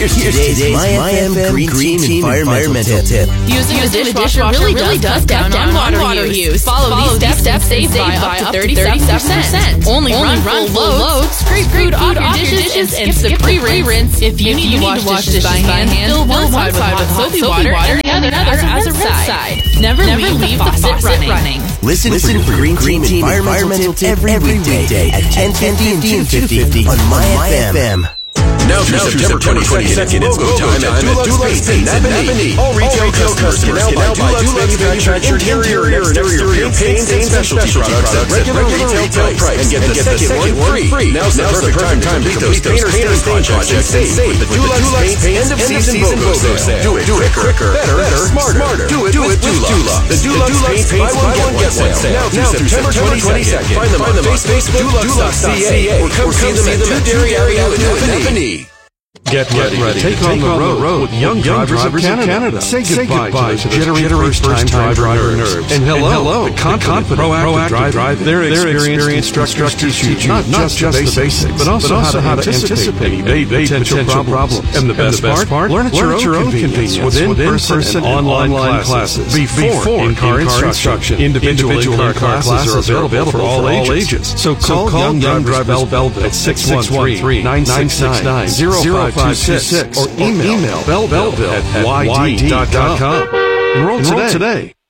Here's today's My FM Green Team environmental tip. Using a dishwasher really does cut down water use. Follow these steps, save by up to 37%. Only run full loads, scrape food off your dishes, and skip pre-rinse. If you need to wash dishes by hand, fill one side with soapy water and the other as a rinse side. Never leave the faucet running. Listen for Green Team environmental tip every weekday at 10:50 and 2:50 on My FM. Now through September 22nd, it's go time at Dulux Paints in Napanee. All retail customers can now buy Dulux manufactured interior and exterior paints and specialty products at regular retail price and get the second one free. Now's the perfect time to complete those paint projects and save with the Dulux Paints end-of-season BOGO sale. Do it quicker, better, smarter. Do it with Dulux. The Dulux Paints buy one get one sale. Now through September 22nd. Find them on Facebook, Dulux.ca, or come see them at 2 Dairy Avenue in Napanee. Get ready to take on the road with Young Drivers of Canada. Say goodbye to the jittery first-time driver nerves. And hello, the confident, proactive driver. Their experienced instructors teach you not just the basics, but also how to anticipate potential problems. And the best part, learn at your own convenience with in-person and online classes. Before in-car instruction, individual in-car classes are available for all ages. So call Young Drivers Belleville at 613-969-0526 or email belleville@yd.com. Enroll today.